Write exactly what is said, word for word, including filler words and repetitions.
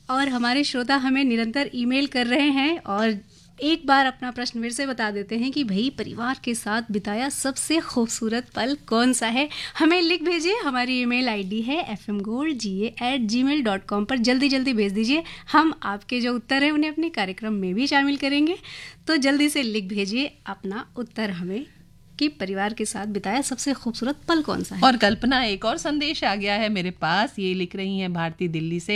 और हमारे श्रोता हमें निरंतर ईमेल कर रहे हैं और एक बार अपना प्रश्न फिर से बता देते हैं कि भाई परिवार के साथ बिताया सबसे खूबसूरत पल कौन सा है। हमें लिख भेजिए, हमारी ईमेल आईडी है एफ एम गोल्ड जी ए एट जी मेल डॉट कॉम पर जल्दी जल्दी भेज दीजिए। हम आपके जो उत्तर हैं उन्हें अपने कार्यक्रम में भी शामिल करेंगे, तो जल्दी से लिख भेजिए अपना उत्तर हमें कि परिवार के साथ बिताया सबसे खूबसूरत पल कौन सा है। और कल्पना, एक और संदेश आ गया है मेरे पास, ये लिख रही हैं भारती दिल्ली से।